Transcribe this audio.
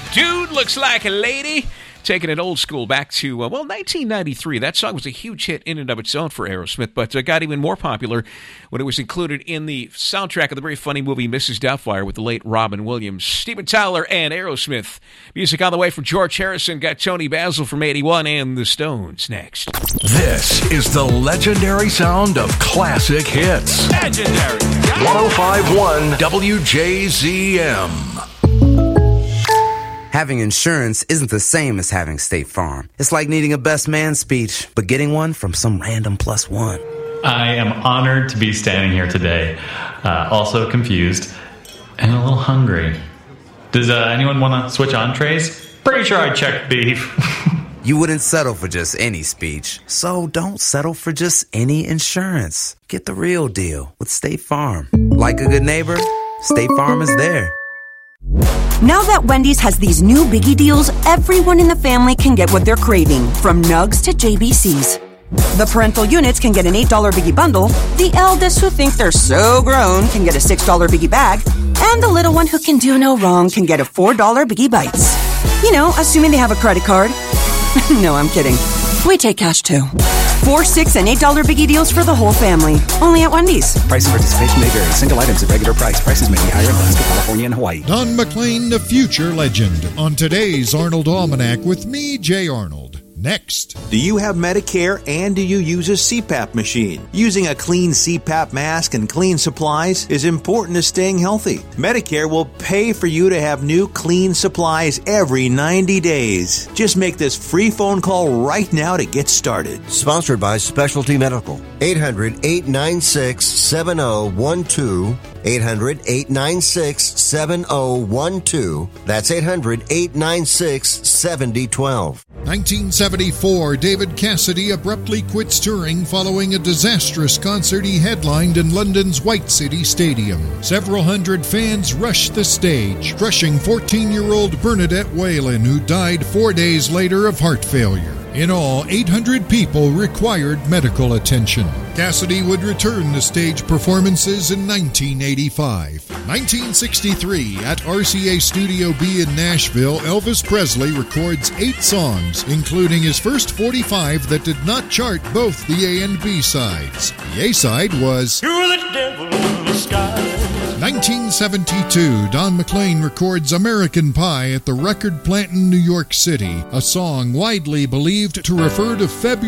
Dude Looks Like a Lady. Taking it old school back to, 1993. That song was a huge hit in and of its own for Aerosmith, but got even more popular when it was included in the soundtrack of the very funny movie Mrs. Doubtfire with the late Robin Williams. Steven Tyler and Aerosmith. Music on the way from George Harrison. Got Tony Basil from 81 and the Stones next. This is the legendary sound of classic hits. Legendary. 105.1 WJZM. Having insurance isn't the same as having State Farm. It's like needing a best man speech, but getting one from some random plus one. I am honored to be standing here today, also confused and a little hungry. Does anyone want to switch entrees? Pretty sure I checked beef. You wouldn't settle for just any speech, so don't settle for just any insurance. Get the real deal with State Farm. Like a good neighbor, State Farm is there. Now that Wendy's has these new biggie deals, everyone in the family can get what they're craving, from Nugs to JBC's. The parental units can get an $8 biggie bundle, the eldest who think they're so grown can get a $6 biggie bag, and the little one who can do no wrong can get a $4 biggie bites. You know, assuming they have a credit card. No, I'm kidding. We take cash too. 4, 6, and $8 biggie deals for the whole family. Only at Wendy's. Price and participation may vary. Single items at regular price. Prices may be higher in Alaska, California, and Hawaii. Don McLean, the future legend, on today's Arnold Almanac with me, Jay Arnold. Next. Do you have Medicare and do you use a CPAP machine? Using a clean CPAP mask and clean supplies is important to staying healthy. Medicare will pay for you to have new clean supplies every 90 days. Just make this free phone call right now to get started. Sponsored by Specialty Medical. 800-896-7012. 800-896-7012. That's 800-896-7012. 1974, David Cassidy abruptly quits touring following a disastrous concert he headlined in London's White City Stadium. Several hundred fans rushed the stage, crushing 14-year-old Bernadette Whalen, who died 4 days later of heart failure. In all, 800 people required medical attention. Cassidy would return to stage performances in 1985. 1963, at RCA Studio B in Nashville, Elvis Presley records 8 songs, including his first 45 that did not chart both the A and B sides. The A side was "You're the Devil in Disguise." 1972, Don McLean records American Pie at the record plant in New York City, a song widely believed to refer to February